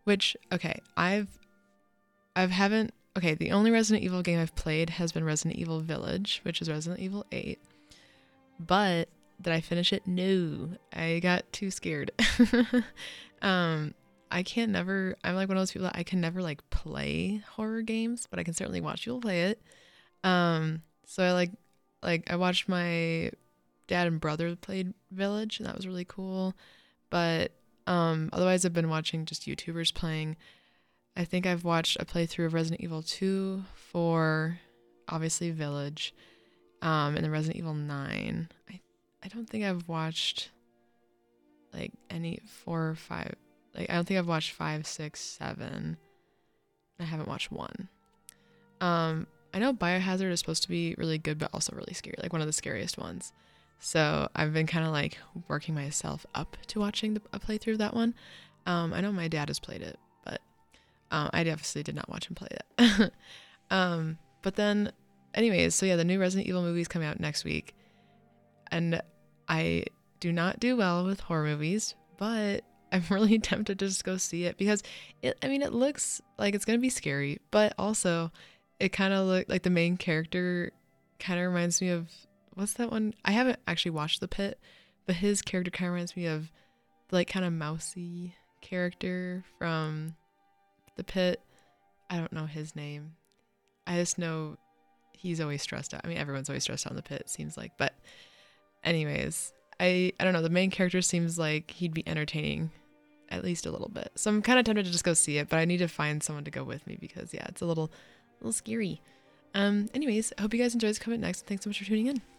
Which, okay, I've haven't, okay, the only Resident Evil game I've played has been Resident Evil Village, which is Resident Evil 8. But did I finish it? No. I got too scared. I can't never, I'm like one of those people that I can never like play horror games, but I can certainly watch people play it. So I like I watched my dad and brother played Village, and that was really cool. But otherwise I've been watching just YouTubers playing. I think I've watched a playthrough of Resident Evil 2 for obviously Village, and then Resident Evil 9. I don't think I've watched like any 4 or 5. Like I don't think I've watched 5, 6, 7. I haven't watched 1. I know Biohazard is supposed to be really good, but also really scary, like one of the scariest ones. So I've been kind of like working myself up to watching a playthrough of that one. I know my dad has played it, but I obviously did not watch him play it. But then, anyways, so yeah, the new Resident Evil movie is coming out next week, and I do not do well with horror movies, but I'm really tempted to just go see it because it looks like it's gonna be scary, but also it kind of look like the main character kind of reminds me of, what's that one? I haven't actually watched The Pit, but his character kind of reminds me of like kind of mousy character from The Pit. I don't know his name. I just know he's always stressed out. I mean, everyone's always stressed out in The Pit, it seems like. But anyways, I don't know. The main character seems like he'd be entertaining at least a little bit. So I'm kind of tempted to just go see it, but I need to find someone to go with me because, yeah, it's a little scary. Anyways, I hope you guys enjoy this comment next. Thanks so much for tuning in.